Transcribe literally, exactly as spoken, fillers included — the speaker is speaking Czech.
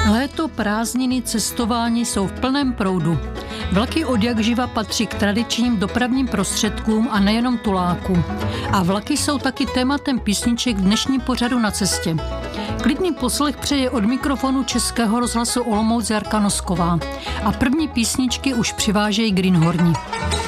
Léto, prázdniny, cestování jsou v plném proudu. Vlaky odjakživa patří k tradičním dopravním prostředkům a nejenom tulákům. A vlaky jsou taky tématem písniček v dnešním pořadu Na cestě. Klidný poslech přeje od mikrofonu Českého rozhlasu Olomouc Jarka Nosková. A první písničky už přivážejí Greenhorni.